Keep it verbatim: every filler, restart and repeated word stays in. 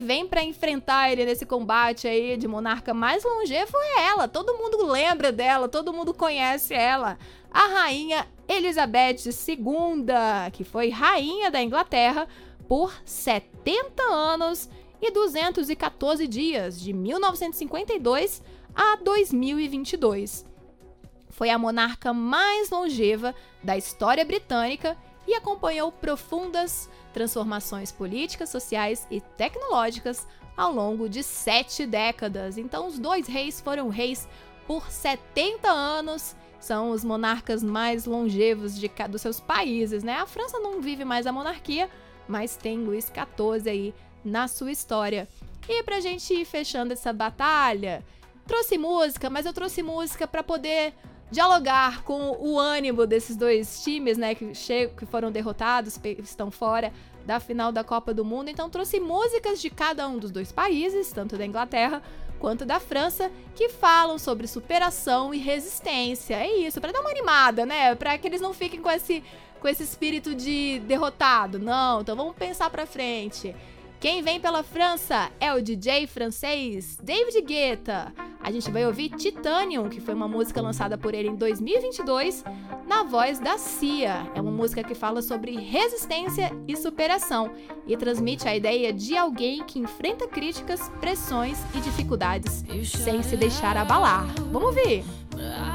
vem pra enfrentar ele nesse combate aí de monarca mais longevo é ela. Todo mundo lembra dela, todo mundo conhece ela. A rainha Elizabeth segunda, que foi rainha da Inglaterra por setenta anos e duzentos e quatorze dias, de mil novecentos e cinquenta e dois a dois mil e vinte e dois. Foi a monarca mais longeva da história britânica e acompanhou profundas transformações políticas, sociais e tecnológicas ao longo de sete décadas. Então, os dois reis foram reis por setenta anos, são os monarcas mais longevos de cada dos seus países, né? A França não vive mais a monarquia, mas tem Luís quatorze aí na sua história. E pra gente ir fechando essa batalha, trouxe música, mas eu trouxe música para poder dialogar com o ânimo desses dois times, né, que, che- que foram derrotados, pe- estão fora da final da Copa do Mundo. Então trouxe músicas de cada um dos dois países, tanto da Inglaterra quanto da França, que falam sobre superação e resistência. É isso, para dar uma animada, né, para que eles não fiquem com esse, com esse espírito de derrotado. Não, então vamos pensar para frente. Quem vem pela França é o D J francês David Guetta. A gente vai ouvir Titanium, que foi uma música lançada por ele em dois mil e vinte e dois, na voz da Cia. É uma música que fala sobre resistência e superação e transmite a ideia de alguém que enfrenta críticas, pressões e dificuldades sem se deixar abalar. Vamos ouvir!